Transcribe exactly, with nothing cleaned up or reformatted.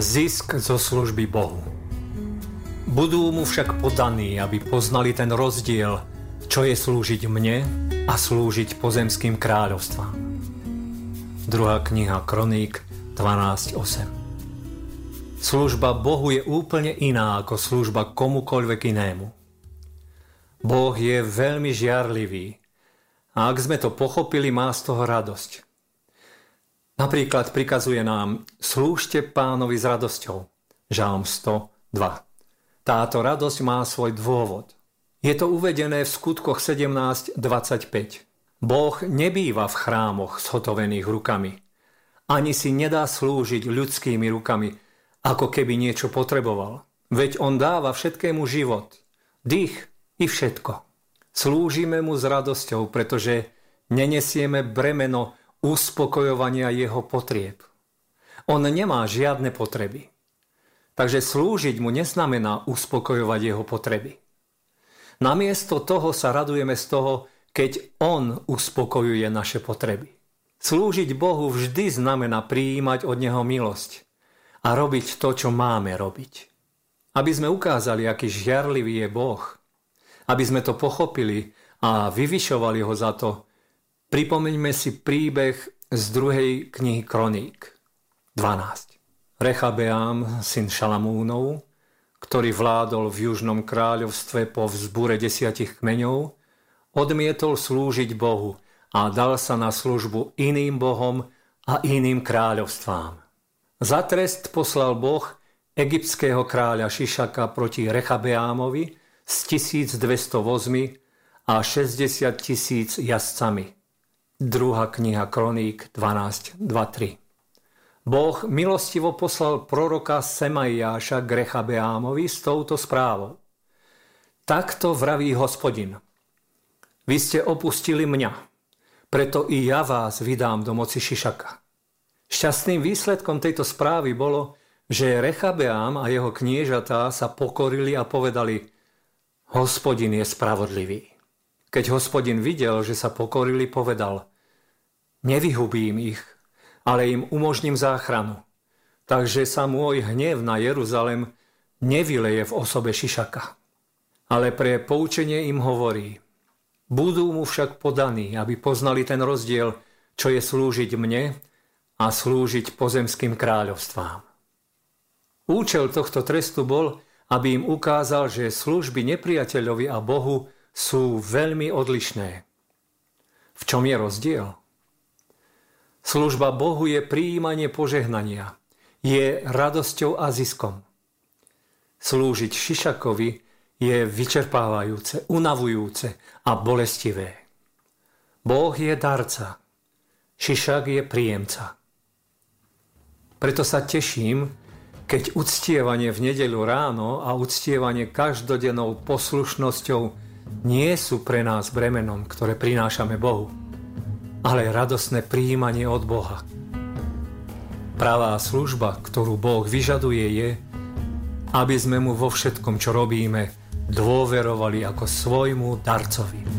Zisk zo služby Bohu. Budú mu však podaní, aby poznali ten rozdiel, čo je slúžiť mne a slúžiť pozemským kráľovstvám. Druhá kniha Kroník dvanásť osem. Služba Bohu je úplne iná ako služba komukoľvek inému. Boh je veľmi žiarlivý a ak sme to pochopili, má z toho radosť. Napríklad prikazuje nám: slúžte Pánovi s radosťou. Žalm sto dva. Táto radosť má svoj dôvod. Je to uvedené v Skutkoch sedemnásť dvadsaťpäť. Boh nebýva v chrámoch zhotovených rukami. Ani si nedá slúžiť ľudskými rukami, ako keby niečo potreboval. Veď on dáva všetkému život, dých i všetko. Slúžime mu s radosťou, pretože nenesieme bremeno uspokojovania jeho potrieb. On nemá žiadne potreby. Takže slúžiť mu neznamená uspokojovať jeho potreby. Namiesto toho sa radujeme z toho, keď on uspokojuje naše potreby. Slúžiť Bohu vždy znamená prijímať od neho milosť a robiť to, čo máme robiť. Aby sme ukázali, aký žiarlivý je Boh, aby sme to pochopili a vyvyšovali ho za to, pripomeňme si príbeh z druhej knihy Kroník dvanásť. Rechabeám, syn Šalamúnov, ktorý vládol v južnom kráľovstve po vzbure desiatich kmeňov, odmietol slúžiť Bohu a dal sa na službu iným bohom a iným kráľovstvám. Za trest poslal Boh egyptského kráľa Šišaka proti Rechabeámovi s tisícdvesto vozmi a šesťdesiat tisíc jazdcami. Druhá kniha Kroník dvanásť dva tri. Boh milostivo poslal proroka Semaiáša k Rechabeámovi s touto správou. Takto vraví Hospodin: vy ste opustili mňa, preto i ja vás vydám do moci Šišaka. Šťastným výsledkom tejto správy bolo, že Rechabeám a jeho kniežatá sa pokorili a povedali: Hospodin je spravodlivý. Keď Hospodin videl, že sa pokorili, povedal: nevyhubím ich, ale im umožním záchranu. Takže sa môj hnev na Jeruzalem nevyleje v osobe Šišaka. Ale pre poučenie im hovorí: budú mu však podaní, aby poznali ten rozdiel, čo je slúžiť mne a slúžiť pozemským kráľovstvám. Účel tohto trestu bol, aby im ukázal, že služby nepriateľovi a Bohu sú veľmi odlišné. V čom je rozdiel? Služba Bohu je prijímanie požehnania, je radosťou a ziskom. Slúžiť Šišakovi je vyčerpávajúce, unavujúce a bolestivé. Boh je darca, Šišak je príjemca. Preto sa teším, keď uctievanie v nedeľu ráno a uctievanie každodennou poslušnosťou nie sú pre nás bremenom, ktoré prinášame Bohu, ale radosné prijímanie od Boha. Pravá služba, ktorú Boh vyžaduje, je, aby sme mu vo všetkom, čo robíme, dôverovali ako svojmu darcovi.